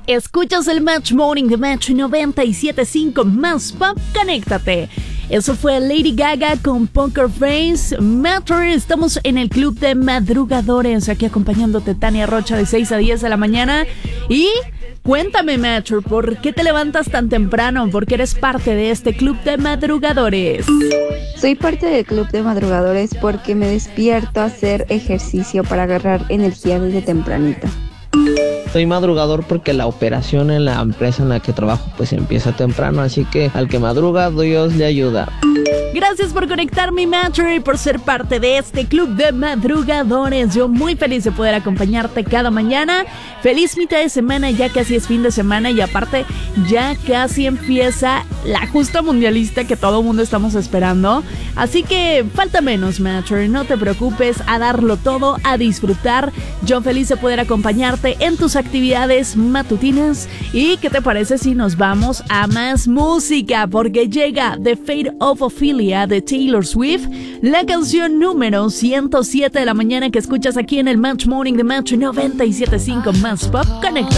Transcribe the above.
Escuchas el Match Morning de Match 97.5 Más Pop, conéctate. Eso fue Lady Gaga con Poker Face. Matter, estamos en el club de madrugadores, aquí acompañándote Tania Rocha de 6 a 10 de la mañana. Y cuéntame, Matter, ¿por qué te levantas tan temprano? ¿Por qué eres parte de este club de madrugadores? Soy parte del club de madrugadores porque me despierto a hacer ejercicio para agarrar energía desde tempranito. Soy madrugador porque la operación en la empresa en la que trabajo pues empieza temprano, así que al que madruga Dios le ayuda. Gracias por conectar mi Matter y por ser parte de este club de madrugadores. Yo muy feliz de poder acompañarte cada mañana. Feliz mitad de semana, ya casi es fin de semana y aparte ya casi empieza la justa mundialista que todo el mundo estamos esperando. Así que falta menos, Matter, no te preocupes, a darlo todo, a disfrutar. Yo feliz de poder acompañarte en tus actividades matutinas. ¿Y qué te parece si nos vamos a más música? Porque llega The Fate of Ophelia de Taylor Swift, la canción número 107 de la mañana que escuchas aquí en el Match Morning de Match 97.5 Más Pop. Conecta.